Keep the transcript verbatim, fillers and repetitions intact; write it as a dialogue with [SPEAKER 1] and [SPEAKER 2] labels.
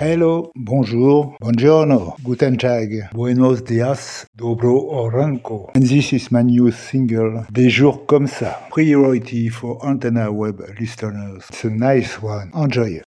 [SPEAKER 1] Hello, bonjour, buongiorno, guten Tag, buenos dias, dobro oranko. And this is my new single, Des jours comme ça. Priority for Antenna Web listeners. It's a nice one. Enjoy.